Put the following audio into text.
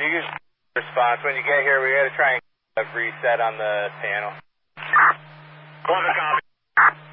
you can response. When you get here, we got to try and reset on the panel. Close the copy.